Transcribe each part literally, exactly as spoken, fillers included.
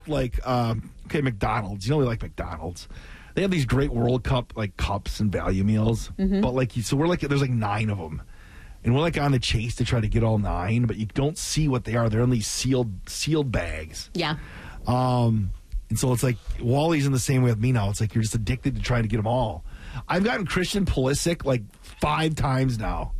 like um, okay, McDonald's. You know we like McDonald's. They have these great World Cup like cups and value meals, mm-hmm. but like so we're like there's like nine of them, and we're like on the chase to try to get all nine, but you don't see what they are. They're in these sealed sealed bags. Yeah. Um, and so it's like Wally's in the same way with me now. It's like you're just addicted to trying to get them all. I've gotten Christian Pulisic like five times now.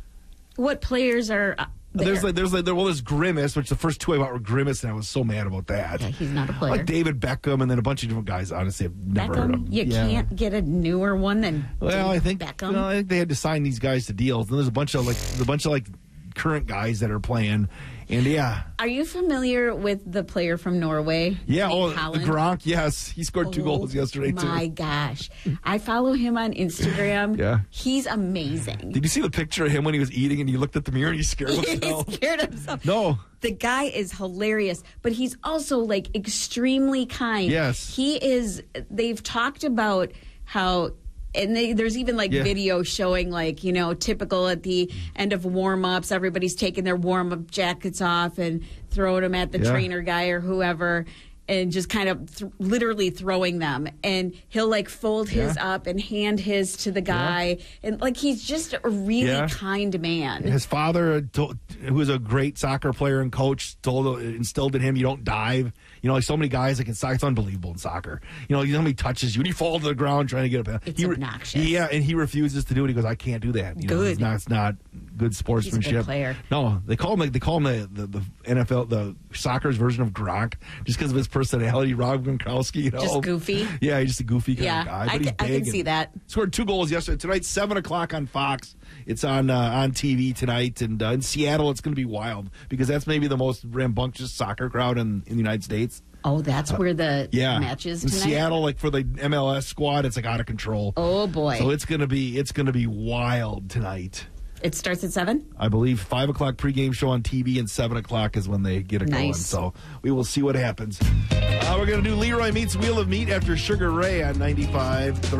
What players are uh, there? There's like there's like there, well there's Grimace, which the first two I bought were Grimace, and I was so mad about that. Yeah, he's not a player. Like David Beckham, and then a bunch of different guys. Honestly, I've never Beckham? heard of them. You yeah. can't get a newer one than well, I think Beckham. You know, I think they had to sign these guys to deals. And there's a bunch of like a bunch of like current guys that are playing, and yeah. Are you familiar with the player from Norway? Yeah, oh, Holland? Gronk. Yes, he scored two oh, goals yesterday too. My gosh, I follow him on Instagram. Yeah, he's amazing. Did you see the picture of him when he was eating and he looked at the mirror and he scared himself? He scared himself. No. The guy is hilarious, but he's also like extremely kind. Yes. He is, they've talked about how, and they, there's even like yeah. video showing like, you know, typical at the end of warm-ups, everybody's taking their warm-up jackets off and throwing them at the yeah. trainer guy or whoever. And just kind of th- literally throwing them. And he'll like fold his yeah. up and hand his to the guy. Yeah. And like he's just a really yeah. kind man. His father, told, who was a great soccer player and coach, told instilled in him, you don't dive. You know, like so many guys like in soccer, it's unbelievable in soccer. You know, you know how many touches you and you fall to the ground trying to get up. It's he, obnoxious. Yeah, and he refuses to do it. He goes, I can't do that. You good. Know, it's not, it's not good sportsmanship. He's a good player. No, they call him like they call him the, the, the N F L, the soccer's version of Gronk, just because of his personality. Rob Gronkowski, you know, just goofy. Yeah, he's just a goofy kind yeah, of guy. But I, he's can, I can see that. Scored two goals yesterday. Tonight, seven o'clock on Fox. It's on uh, on T V tonight, and uh, in Seattle, it's going to be wild because that's maybe the most rambunctious soccer crowd in, in the United States. Oh, that's where the yeah. match is in tonight? Seattle, like for the M L S squad, it's like out of control. Oh boy! So it's gonna be it's gonna be wild tonight. It starts at seven? I believe five o'clock pregame show on T V, and seven o'clock is when they get it nice. going. So we will see what happens. Uh, we're going to do Leroy Meets Wheel of Meat after Sugar Ray on ninety-five.